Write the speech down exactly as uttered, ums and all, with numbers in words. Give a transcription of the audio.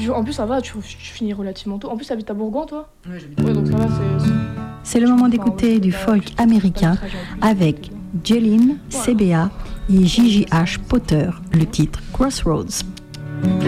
puis en plus ça va, tu, tu finis relativement tôt. En plus t'habites à Bourgoin toi? Ouais, j'habite à Ouais, donc ça va, c'est... C'est le moment d'écouter du folk américain avec Jeline, C B A et J J H Potter, le titre Crossroads.